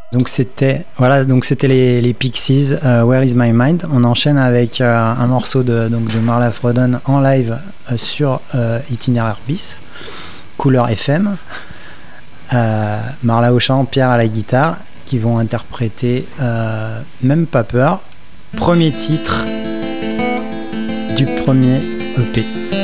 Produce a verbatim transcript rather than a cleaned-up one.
Donc c'était voilà, donc c'était les, les Pixies, euh, Where Is My Mind. On enchaîne avec euh, un morceau de, donc de Marla Frodon en live euh, sur euh, Itinéraire Bis, couleur F M. Euh, Marla au chant, Pierre à la guitare, qui vont interpréter euh, Même pas peur, premier titre du premier E P.